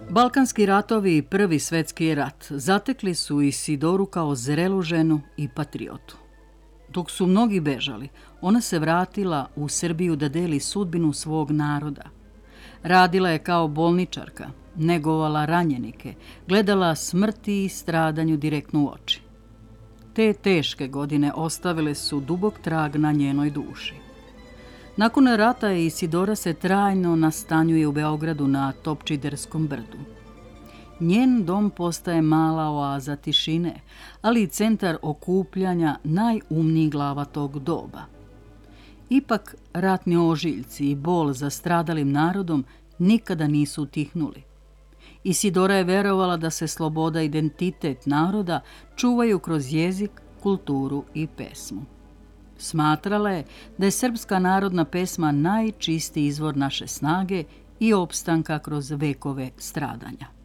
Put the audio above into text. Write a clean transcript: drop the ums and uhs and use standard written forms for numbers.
Balkanski ratovi i Prvi svetski rat zatekli su Isidoru kao zrelu ženu i patriotu. Dok su mnogi bežali, ona se vratila u Srbiju da deli sudbinu svog naroda. Radila je kao bolničarka, negovala ranjenike, gledala smrti i stradanju direktno u oči. Te teške godine ostavile su dubok trag na njenoj duši. Nakon rata Isidora se trajno nastanjuje u Beogradu na Topčiderskom brdu. Njen dom postaje mala oaza tišine, ali i centar okupljanja najumnijih glava tog doba. Ipak ratni ožiljci i bol za stradalim narodom nikada nisu utihnuli. Isidora je verovala da se sloboda i identitet naroda čuvaju kroz jezik, kulturu i pesmu. Smatrala je da je srpska narodna pesma najčistiji izvor naše snage i opstanka kroz vekove stradanja.